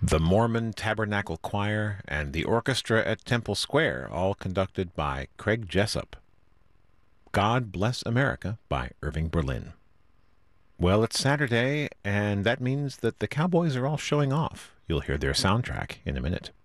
The Mormon Tabernacle Choir, and the orchestra at Temple Square, all conducted by Craig Jessup. God Bless America by Irving Berlin. Well, it's Saturday, and that means that the Cowboys are all showing off. You'll hear their soundtrack in a minute.